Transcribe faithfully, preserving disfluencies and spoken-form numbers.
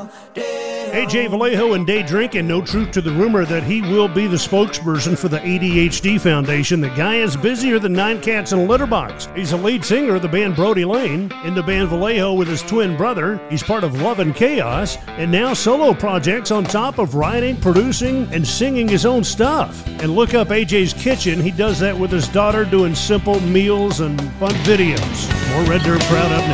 A J Vallejo and Day Drinking, no truth to the rumor that he will be the spokesperson for the A D H D Foundation. The guy is busier than nine cats in a litter box. He's a lead singer of the band Brody Lane, in the band Vallejo with his twin brother. He's part of Love and Chaos, and now solo projects on top of writing, producing, and singing his own stuff. And look up A J's Kitchen. He does that with his daughter, doing simple meals and fun videos. More Red Dirt Proud up next.